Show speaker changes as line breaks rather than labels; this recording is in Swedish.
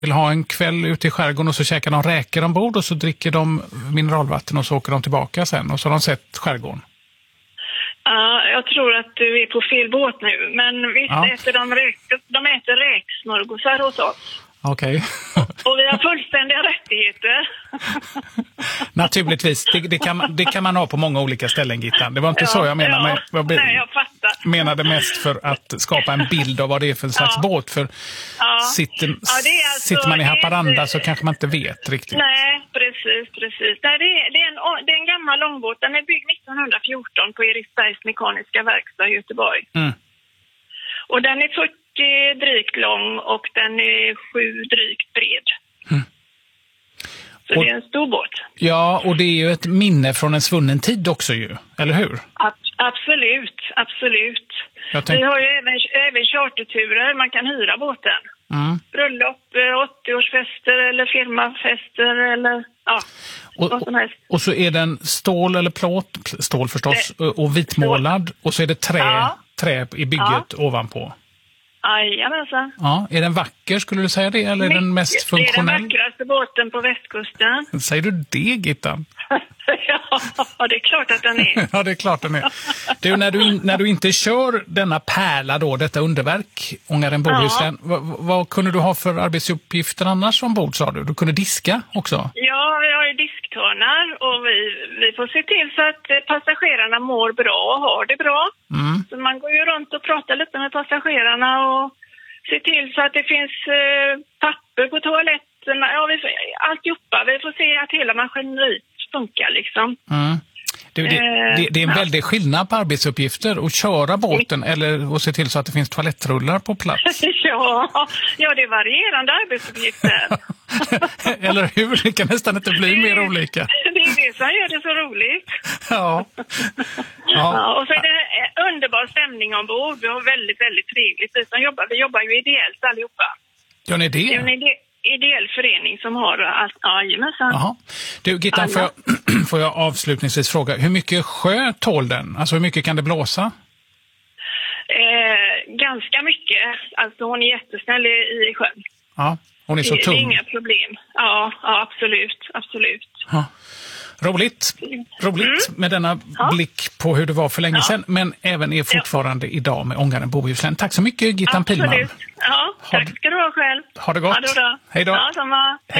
vill ha en kväll ute i skärgården och så käkar de räkor ombord och så dricker de mineralvatten och så åker de tillbaka sen och så har de sett skärgården.
Ja, jag tror att du är på fel båt nu. Men visst äter de äter räksmörgåsar hos oss.
Okej.
Och vi har fullständiga rättigheter.
Naturligtvis. Det kan man ha på många olika ställen, Gittan. Det var inte så jag menade.
Nej, jag fattar.
Menade mest för att skapa en bild av vad det är för en slags båt. För sitter man i Haparanda så kanske man inte vet riktigt.
Nej, precis. Nej, det är en gammal långbåt. Den är byggd 1914 på Eriksbergs mekaniska verkstad i Göteborg. Mm. Och den är 40 drygt lång och den är 7 drygt bred. Mm. Så det är en stor båt.
Ja, och det är ju ett minne från en svunnen tid också ju, eller hur?
Absolut. Vi har ju även charterturer, man kan hyra båten. Mm. Bröllop, 80-årsfester eller firmafester eller vad som helst.
Och så är den stål eller plåt, stål förstås, och vitmålad och så är det trä i bygget ovanpå.
Jajamensan.
Ja, är den vacker skulle du säga det eller är den mest funktionell?
Det är den vackraste båten på västkusten.
Säger du det, Gittan?
Ja, det är klart att den är.
Ja, det är klart den är. Du, när du inte kör denna pärla då, detta underverk, Ångaren Bohuslän, vad kunde du ha för arbetsuppgifter annars ombord, sa du? Du kunde diska också?
Ja, vi har ju disktörnar och vi får se till så att passagerarna mår bra och har det bra. Mm. Så man går ju runt och pratar lite med passagerarna och ser till så att det finns papper på toaletterna. Ja, alltihopa. Vi får se att hela maskineriet funkar liksom. Mm.
Det är en väldig skillnad på arbetsuppgifter att köra båten eller att se till så att det finns toalettrullar på plats.
Ja, det är varierande arbetsuppgifter.
Eller hur? Det kan nästan inte bli mer olika.
Det är det som gör det så roligt.
Ja.
Och så är det underbar stämning ombord. Vi har väldigt, väldigt trevligt. Vi jobbar ju ideellt allihopa.
Gör ni det?
Det är en ideell förening som har allt.
Jaha. Du, Gittan, får jag avslutningsvis fråga, hur mycket sjö tål den? Alltså hur mycket kan det blåsa?
Ganska mycket. Alltså hon är jättesnäll i sjön.
Ja, hon är så tung.
Det är inga problem. Ja, absolut.
Ja. Roligt med denna blick på hur det var för länge sedan, men även är fortfarande idag med Ångaren Bohuslän. Tack så mycket, Gittan Pilman.
Ja, tack ska du ha själv.
Ha det gott.
Ha det bra.
Hej då.
Ja, samma.